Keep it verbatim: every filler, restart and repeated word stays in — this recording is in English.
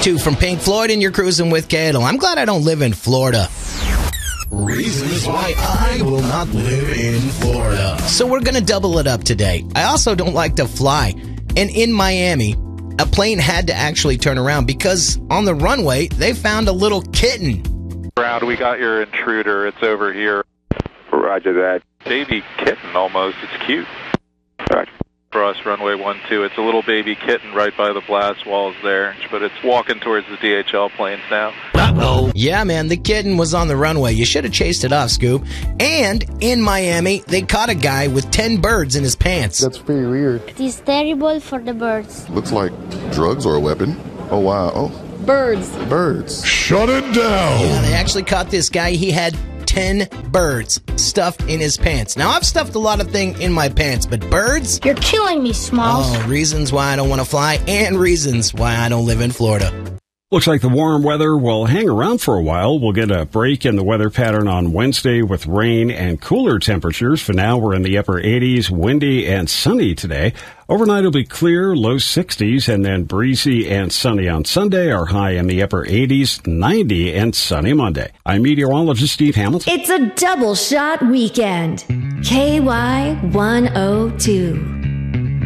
two from Pink Floyd, and you're cruising with Cadel. I'm glad I don't live in Florida. Reasons why I will not live in Florida. So we're going to double it up today. I also don't like to fly. And in Miami, a plane had to actually turn around because on the runway, they found a little kitten. Ground, we got your intruder. It's over here. Roger that. Baby kitten almost. It's cute. Roger. Cross runway one two. It's a little baby kitten right by the blast walls there, but it's walking towards the D H L planes now. Uh-oh. Yeah, man, the kitten was on the runway. You should have chased it off, Scoop. And in Miami, they caught a guy with ten birds in his pants. That's pretty weird. It is terrible for the birds. Looks like drugs or a weapon. Oh, wow. Oh. Birds. Birds. Shut it down. Yeah, they actually caught this guy. He had ten birds stuffed in his pants. Now, I've stuffed a lot of things in my pants, but birds? You're killing me, Smalls. Oh, reasons why I don't want to fly and reasons why I don't live in Florida. Looks like the warm weather will hang around for a while. We'll get a break in the weather pattern on Wednesday with rain and cooler temperatures. For now, we're in the upper eighties, windy and sunny today. Overnight it'll be clear, low sixties, and then breezy and sunny on Sunday. Our high in the upper eighties, ninety, and sunny Monday. I'm meteorologist Steve Hamilton. It's a double shot weekend. K Y one oh two.